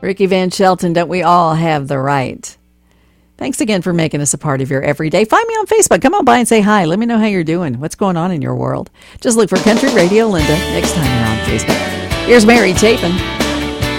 Ricky Van Shelton, don't we all have the right? Thanks again for making us a part of your everyday. Find me on Facebook. Come on by and say hi. Let me know how you're doing. What's going on in your world? Just look for Country Radio Linda next time you're on Facebook. Here's Mary Chapin.